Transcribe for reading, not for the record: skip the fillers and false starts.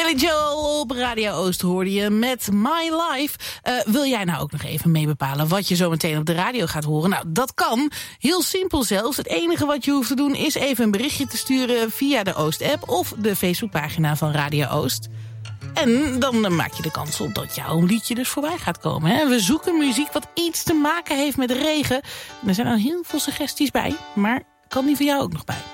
Billy Joel op Radio Oost hoorde je met My Life. Wil jij nou ook nog even meebepalen wat je zo meteen op de radio gaat horen? Nou, dat kan. Heel simpel zelfs. Het enige wat je hoeft te doen is even een berichtje te sturen via de Oost-app of de Facebookpagina van Radio Oost. En dan maak je de kans op dat jouw liedje dus voorbij gaat komen. Hè? We zoeken muziek wat iets te maken heeft met regen. Er zijn al heel veel suggesties bij, maar kan die voor jou ook nog bij?